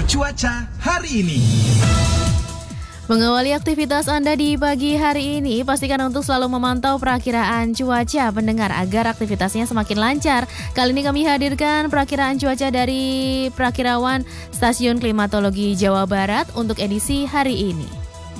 Cuaca hari ini. Mengawali aktivitas Anda di pagi hari ini, pastikan untuk selalu memantau perakiraan cuaca pendengar agar aktivitasnya semakin lancar. Kali ini kami hadirkan perakiraan cuaca dari Prakirawan Stasiun Klimatologi Jawa Barat untuk edisi hari ini.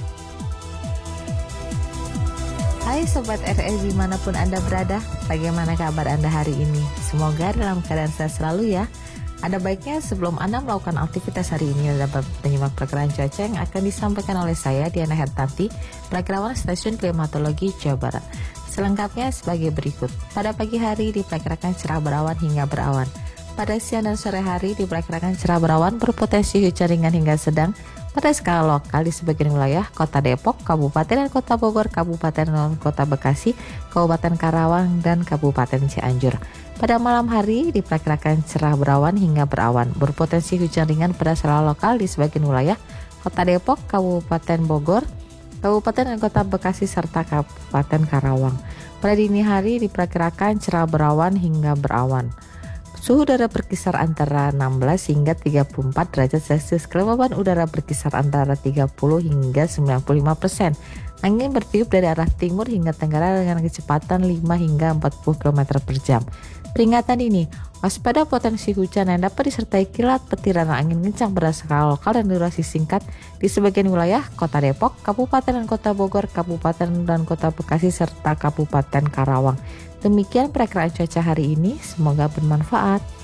Hai Sobat RE dimanapun Anda berada, bagaimana kabar Anda hari ini? Semoga dalam keadaan sehat selalu ya. Ada baiknya sebelum Anda melakukan aktivitas hari ini dapat menyimak perakiraan cuaca yang akan disampaikan oleh saya Diana Hertanti, Prakirawan Stasiun Klimatologi Jawa Barat. Selengkapnya sebagai berikut. Pada pagi hari diperkirakan cerah berawan hingga berawan. Pada siang dan sore hari diperkirakan cerah berawan berpotensi hujan ringan hingga sedang. Pada skala lokal di sebagian wilayah Kota Depok, Kabupaten dan Kota Bogor, Kabupaten dan Kota Bekasi, Kabupaten Karawang, dan Kabupaten Cianjur. Pada malam hari diperkirakan cerah berawan hingga berawan, berpotensi hujan ringan pada skala lokal di sebagian wilayah Kota Depok, Kabupaten Bogor, Kabupaten dan Kota Bekasi, serta Kabupaten Karawang. Pada dini hari diperkirakan cerah berawan hingga berawan. Suhu udara berkisar antara 16 hingga 34 derajat Celcius. Kelembaban udara berkisar antara 30 hingga 95%. Angin bertiup dari arah timur hingga tenggara dengan kecepatan 5 hingga 40 km per jam. Peringatan ini, waspada potensi hujan yang dapat disertai kilat petir dan angin kencang pada skala lokal dan durasi singkat di sebagian wilayah Kota Depok, Kabupaten dan Kota Bogor, Kabupaten dan Kota Bekasi, serta Kabupaten Karawang. Demikian perakiraan cuaca hari ini, semoga bermanfaat.